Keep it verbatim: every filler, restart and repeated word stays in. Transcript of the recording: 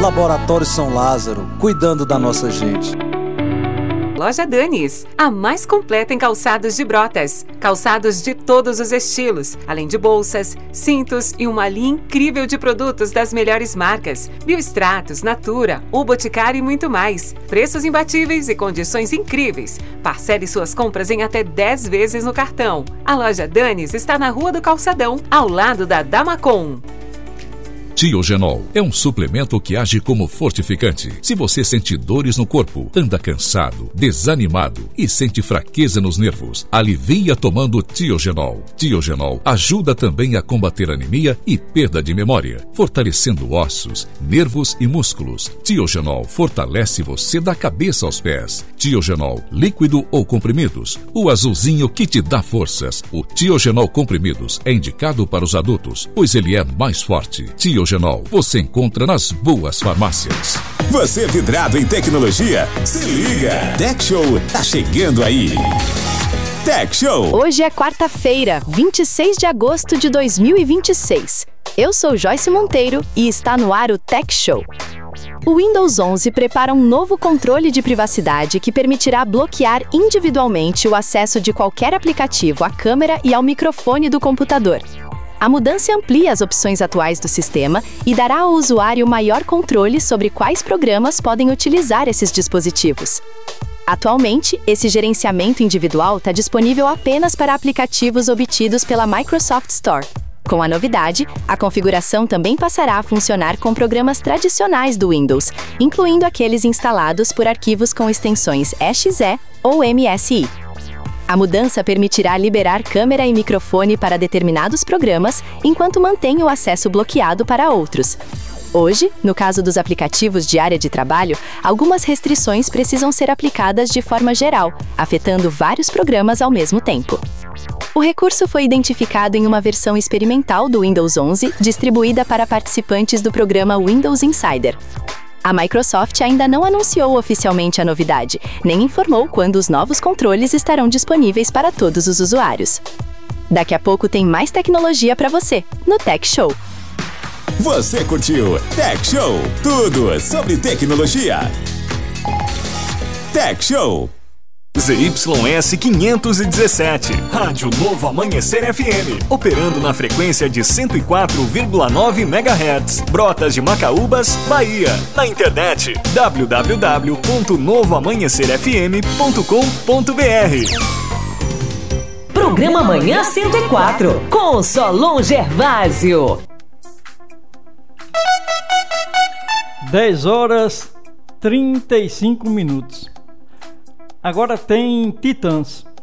Laboratório São Lázaro, cuidando da nossa gente. Loja Danis, a mais completa em calçados de Brotas. Calçados de todos os estilos, além de bolsas, cintos e uma linha incrível de produtos das melhores marcas. Biostratos, Natura, O Boticário e muito mais. Preços imbatíveis e condições incríveis. Parcele suas compras em até dez vezes no cartão. A Loja Danis está na Rua do Calçadão, ao lado da Damacon. Tiogenol é um suplemento que age como fortificante. Se você sente dores no corpo, anda cansado, desanimado e sente fraqueza nos nervos, alivia tomando Tiogenol. Tiogenol ajuda também a combater anemia e perda de memória, fortalecendo ossos, nervos e músculos. Tiogenol fortalece você da cabeça aos pés. Tiogenol, líquido ou comprimidos, o azulzinho que te dá forças. O Tiogenol comprimidos é indicado para os adultos, pois ele é mais forte. Tiogenol você encontra nas boas farmácias. Você é vidrado em tecnologia? Se liga! Tech Show tá chegando aí. Tech Show. Hoje é quarta-feira, vinte e seis de agosto de dois mil e vinte e seis. Eu sou Joyce Monteiro e está no ar o Tech Show. O Windows onze prepara um novo controle de privacidade que permitirá bloquear individualmente o acesso de qualquer aplicativo à câmera e ao microfone do computador. A mudança amplia as opções atuais do sistema e dará ao usuário maior controle sobre quais programas podem utilizar esses dispositivos. Atualmente, esse gerenciamento individual está disponível apenas para aplicativos obtidos pela Microsoft Store. Com a novidade, a configuração também passará a funcionar com programas tradicionais do Windows, incluindo aqueles instalados por arquivos com extensões E X E ou M S I. A mudança permitirá liberar câmera e microfone para determinados programas, enquanto mantém o acesso bloqueado para outros. Hoje, no caso dos aplicativos de área de trabalho, algumas restrições precisam ser aplicadas de forma geral, afetando vários programas ao mesmo tempo. O recurso foi identificado em uma versão experimental do Windows onze, distribuída para participantes do programa Windows Insider. A Microsoft ainda não anunciou oficialmente a novidade, nem informou quando os novos controles estarão disponíveis para todos os usuários. Daqui a pouco tem mais tecnologia para você, no Tech Show. Você curtiu Tech Show? Tudo sobre tecnologia. Tech Show. Z Y S quinhentos e dezessete, Rádio Novo Amanhecer F M, operando na frequência de cento e quatro vírgula nove megahertz, Brotas de Macaúbas, Bahia. Na internet, w w w ponto novo amanhecer f m ponto com ponto b r. Programa Manhã cento e quatro, com Solon Gervásio. dez horas trinta e cinco minutos. Agora tem Titãs.